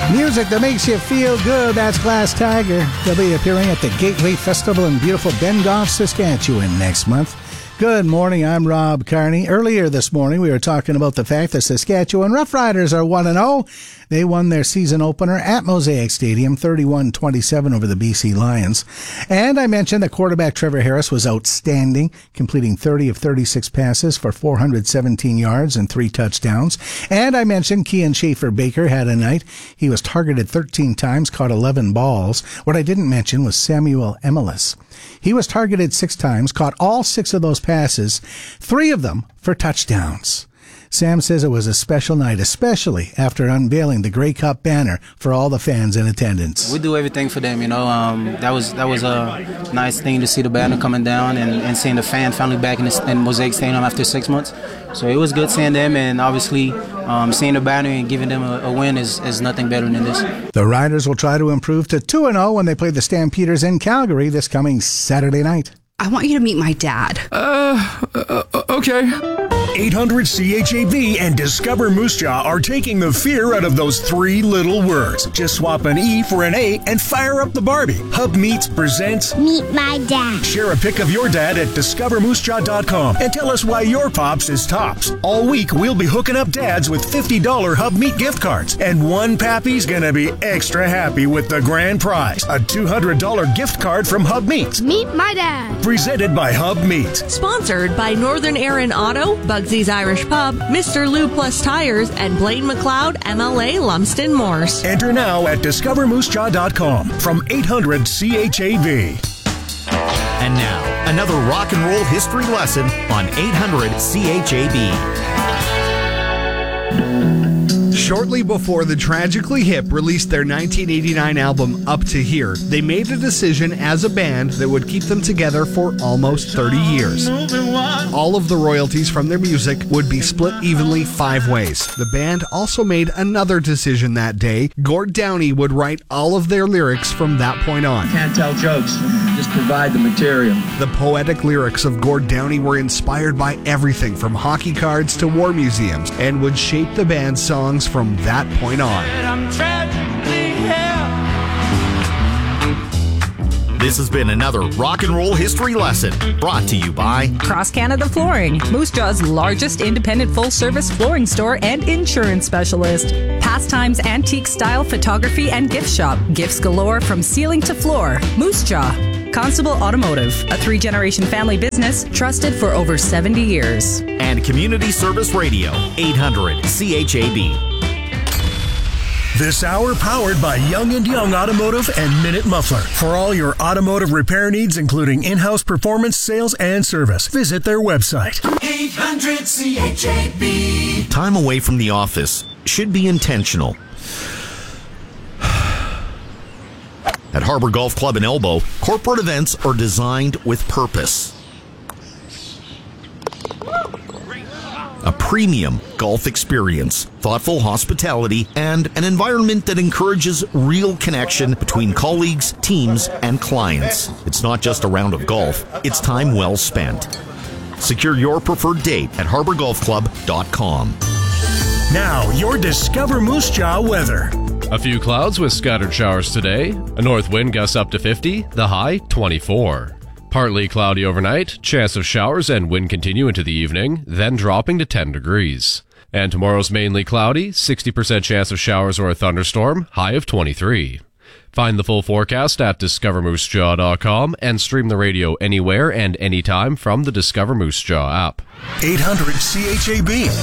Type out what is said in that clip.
Music that makes you feel good, that's Glass Tiger. They'll be appearing at the Gateway Festival in beautiful Bengoff, Saskatchewan next month. Good morning, I'm Rob Carney. Earlier this morning, we were talking about the fact that Saskatchewan Roughriders are 1-0. They won their season opener at Mosaic Stadium, 31-27 over the BC Lions. And I mentioned that quarterback Trevor Harris was outstanding, completing 30 of 36 passes for 417 yards and 3 touchdowns. And I mentioned Kian Schaefer-Baker had a night. He was targeted 13 times, caught 11 balls. What I didn't mention was Samuel Emelis. He was targeted 6 times, caught all 6 of those passes, 3 of them for touchdowns. Sam says it was a special night, especially after unveiling the Grey Cup banner for all the fans in attendance. We do everything for them, you know. That was a nice thing to see the banner coming down and seeing the fan finally back in Mosaic Stadium after 6 months. So it was good seeing them, and obviously seeing the banner and giving them a win is nothing better than this. The Riders will try to improve to 2-0 when they play the Stampeders in Calgary this coming Saturday night. I want you to meet my dad. Okay. 800-CHAB and Discover Moose Jaw are taking the fear out of those 3 little words. Just swap an E for an A and fire up the Barbie. Hub Meats presents Meet My Dad. Share a pic of your dad at discovermoosejaw.com and tell us why your pops is tops. All week, we'll be hooking up dads with $50 Hub Meat gift cards. And one pappy's gonna be extra happy with the grand prize, a $200 gift card from Hub Meats. Meet My Dad. Presented by Hub Meats. Sponsored by Northern Aaron Auto, Bugsy's Irish Pub, Mr. Lou Plus Tires, and Blaine McLeod, MLA Lumsden Morse. Enter now at discovermoosejaw.com from 800-CHAB. And now, another rock and roll history lesson on 800-CHAB. Shortly before the Tragically Hip released their 1989 album Up to Here, they made a decision as a band that would keep them together for almost 30 years. All of the royalties from their music would be split evenly 5 ways. The band also made another decision that day. Gord Downie would write all of their lyrics from that point on. Can't tell jokes, just provide the material. The poetic lyrics of Gord Downie were inspired by everything from hockey cards to war museums and would shape the band's songs from that point on. This has been another rock and roll history lesson brought to you by Cross Canada Flooring, Moose Jaw's largest independent full-service flooring store and insurance specialist. Pastimes Antique Style Photography and Gift Shop. Gifts galore from ceiling to floor. Moose Jaw. Constable Automotive, a 3-generation family business trusted for over 70 years. And Community Service Radio, 800-CHAB. This hour powered by Young & Young Automotive and Minute Muffler. For all your automotive repair needs, including in-house performance, sales, and service, visit their website. 800-CHAB. Time away from the office should be intentional. At Harbor Golf Club in Elbow, corporate events are designed with purpose. A premium golf experience, thoughtful hospitality, and an environment that encourages real connection between colleagues, teams, and clients. It's not just a round of golf, it's time well spent. Secure your preferred date at harborgolfclub.com. Now, your Discover Moose Jaw weather. A few clouds with scattered showers today. A north wind gusts up to 50, the high 24. Partly cloudy overnight, chance of showers and wind continue into the evening, then dropping to 10 degrees. And tomorrow's mainly cloudy, 60% chance of showers or a thunderstorm, high of 23. Find the full forecast at discovermoosejaw.com and stream the radio anywhere and anytime from the Discover Moose Jaw app. 800-CHAB